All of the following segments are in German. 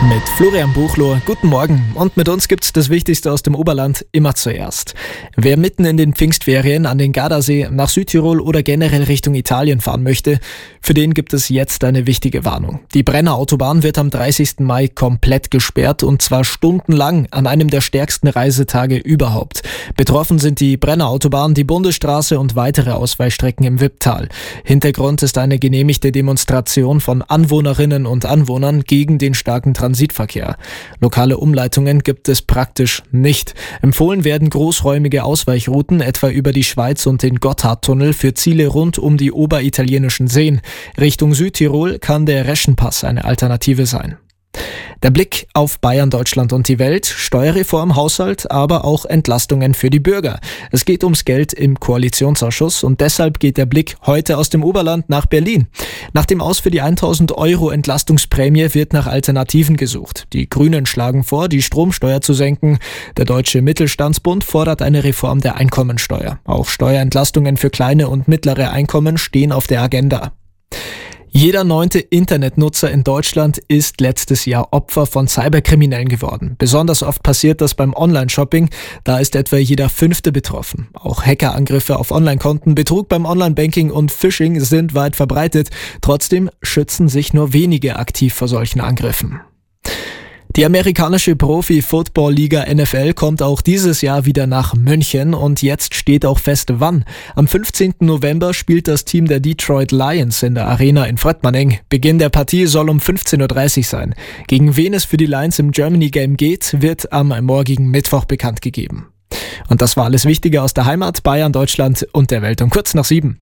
Mit Florian Buchloh, guten Morgen. Und mit uns gibt's das Wichtigste aus dem Oberland immer zuerst. Wer mitten in den Pfingstferien an den Gardasee, nach Südtirol oder generell Richtung Italien fahren möchte, für den gibt es jetzt eine wichtige Warnung. Die Brenner Autobahn wird am 30. Mai komplett gesperrt und zwar stundenlang an einem der stärksten Reisetage überhaupt. Betroffen sind die Brenner Autobahn, die Bundesstraße und weitere Ausweichstrecken im Wipptal. Hintergrund ist eine genehmigte Demonstration von Anwohnerinnen und Anwohnern gegen den starken Transitverkehr. Lokale Umleitungen gibt es praktisch nicht. Empfohlen werden großräumige Ausweichrouten, etwa über die Schweiz und den Gotthardtunnel für Ziele rund um die oberitalienischen Seen. Richtung Südtirol kann der Reschenpass eine Alternative sein. Der Blick auf Bayern, Deutschland und die Welt, Steuerreform, Haushalt, aber auch Entlastungen für die Bürger. Es geht ums Geld im Koalitionsausschuss und deshalb geht der Blick heute aus dem Oberland nach Berlin. Nach dem Aus für die 1.000 € Entlastungsprämie wird nach Alternativen gesucht. Die Grünen schlagen vor, die Stromsteuer zu senken. Der Deutsche Mittelstandsbund fordert eine Reform der Einkommensteuer. Auch Steuerentlastungen für kleine und mittlere Einkommen stehen auf der Agenda. Jeder 9. Internetnutzer in Deutschland ist letztes Jahr Opfer von Cyberkriminellen geworden. Besonders oft passiert das beim Online-Shopping, da ist etwa jeder 5. betroffen. Auch Hackerangriffe auf Online-Konten, Betrug beim Online-Banking und Phishing sind weit verbreitet. Trotzdem schützen sich nur wenige aktiv vor solchen Angriffen. Die amerikanische Profi-Football-Liga NFL kommt auch dieses Jahr wieder nach München und jetzt steht auch fest, wann. Am 15. November spielt das Team der Detroit Lions in der Arena in Fröttmanning. Beginn der Partie soll um 15.30 Uhr sein. Gegen wen es für die Lions im Germany Game geht, wird am morgigen Mittwoch bekannt gegeben. Und das war alles Wichtige aus der Heimat, Bayern, Deutschland und der Welt um kurz nach 7.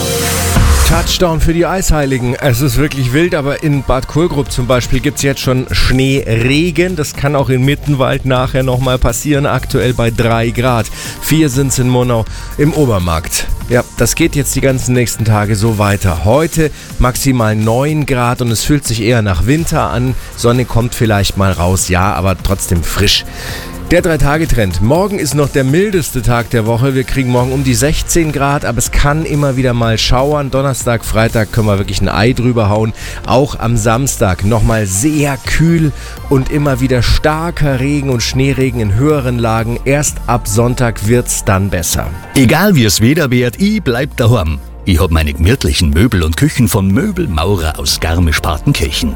Touchdown für die Eisheiligen. Es ist wirklich wild, aber in Bad Kohlgrub zum Beispiel gibt es jetzt schon Schneeregen. Das kann auch in Mittenwald nachher nochmal passieren. Aktuell bei 3 Grad. 4 sind es in Monau im Obermarkt. Ja, das geht jetzt die ganzen nächsten Tage so weiter. Heute maximal 9 Grad und es fühlt sich eher nach Winter an. Sonne kommt vielleicht mal raus, ja, aber trotzdem frisch. Der 3-Tage-Trend. Morgen ist noch der mildeste Tag der Woche. Wir kriegen morgen um die 16 Grad, aber es kann immer wieder mal schauern. Donnerstag, Freitag können wir wirklich ein Ei drüber hauen. Auch am Samstag nochmal sehr kühl und immer wieder starker Regen und Schneeregen in höheren Lagen. Erst ab Sonntag wird's dann besser. Egal wie es Wetter wird, ich bleib daheim. Ich hab meine gemütlichen Möbel und Küchen von Möbelmaurer aus Garmisch-Partenkirchen.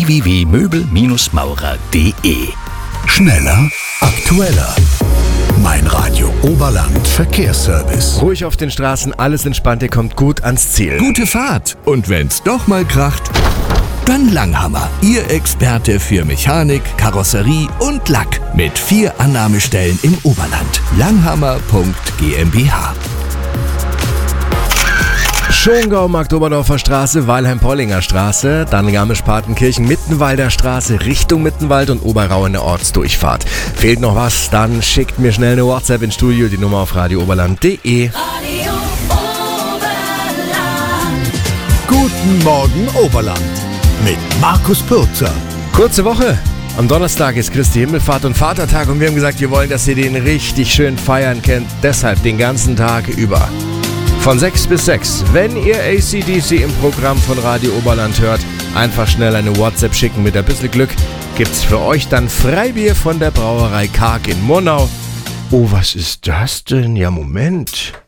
www.möbel-maurer.de. Schneller, aktueller. Mein Radio Oberland Verkehrsservice. Ruhig auf den Straßen, alles entspannt, ihr kommt gut ans Ziel. Gute Fahrt. Und wenn's doch mal kracht, dann Langhammer. Ihr Experte für Mechanik, Karosserie und Lack. Mit 4 Annahmestellen im Oberland. Langhammer.gmbH. Schongau, Marktoberdorfer Straße, Weilheim-Pollinger Straße, dann Garmisch-Partenkirchen, Mittenwalder Straße, Richtung Mittenwald und Oberrau in der Ortsdurchfahrt. Fehlt noch was? Dann schickt mir schnell eine WhatsApp ins Studio, die Nummer auf radiooberland.de. Radio Oberland. Guten Morgen Oberland. Mit Markus Pürzer. Kurze Woche. Am Donnerstag ist Christi Himmelfahrt und Vatertag und wir haben gesagt, wir wollen, dass ihr den richtig schön feiern könnt. Deshalb den ganzen Tag über. Von 6 bis 6. Wenn ihr AC/DC im Programm von Radio Oberland hört, einfach schnell eine WhatsApp schicken. Mit ein bisschen Glück gibt's für euch dann Freibier von der Brauerei Karg in Monau. Oh, was ist das denn? Ja, Moment.